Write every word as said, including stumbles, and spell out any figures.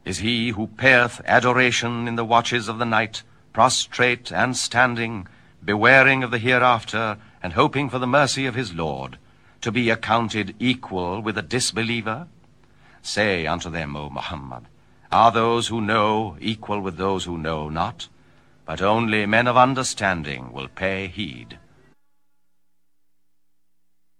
Is he who payeth adoration in the watches of the night, prostrate and standing, bewaring of the hereafter, and hoping for the mercy of his Lord, to be accounted equal with a disbeliever? Say unto them, O Muhammad, are those who know equal with those who know not? But only men of understanding will pay heed.